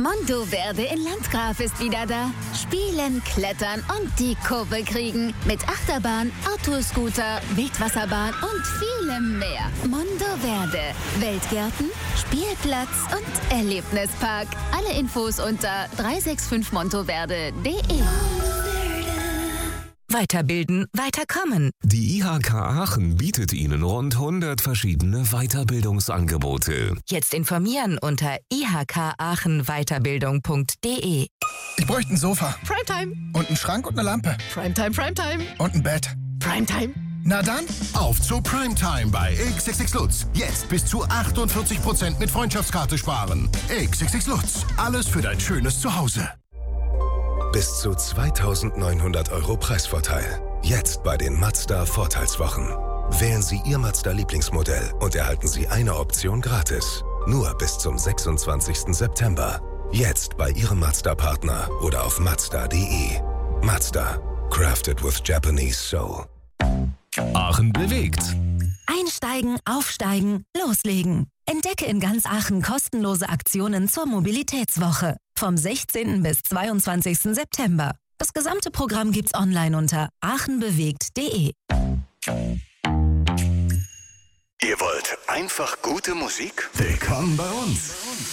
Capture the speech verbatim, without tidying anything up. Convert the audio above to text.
Monteverde in Landgraf ist wieder da. Spielen, klettern und die Kurve kriegen. Mit Achterbahn, Autoscooter, Wildwasserbahn und vielem mehr. Monteverde. Weltgärten, Spielplatz und Erlebnispark. Alle Infos unter drei sechs fünf monteverde punkt de. Weiterbilden, weiterkommen. Die I H K Aachen bietet Ihnen rund hundert verschiedene Weiterbildungsangebote. Jetzt informieren unter i h k aachen weiterbildung punkt de. Ich bräuchte ein Sofa. Primetime. Und einen Schrank und eine Lampe. Primetime, Primetime. Und ein Bett. Primetime. Na dann, auf zu Primetime bei X X X Lutz. Jetzt bis zu achtundvierzig Prozent mit Freundschaftskarte sparen. X X X Lutz. Alles für dein schönes Zuhause. Bis zu zweitausendneunhundert Euro Preisvorteil. Jetzt bei den Mazda Vorteilswochen. Wählen Sie Ihr Mazda-Lieblingsmodell und erhalten Sie eine Option gratis. Nur bis zum sechsundzwanzigsten September. Jetzt bei Ihrem Mazda-Partner oder auf mazda punkt de. Mazda. Crafted with Japanese Soul. Aachen bewegt. Einsteigen, aufsteigen, loslegen. Entdecke in ganz Aachen kostenlose Aktionen zur Mobilitätswoche. Vom sechzehnten bis zweiundzwanzigsten September. Das gesamte Programm gibt's online unter aachenbewegt punkt de. Ihr wollt einfach gute Musik? Willkommen bei uns.